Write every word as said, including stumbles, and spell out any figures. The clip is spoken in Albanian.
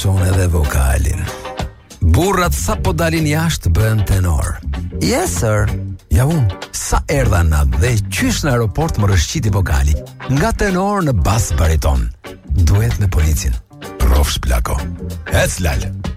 Son edhe vokalin. Burrat sa po dalin jashtë bën tenor. Yes sir. Ja unë, sa erdha natë dhe qysh në aeroport më rëshqiti vokali. Nga tenor në bas bariton. Duhet me policin. Rofsh plako. Ec lal.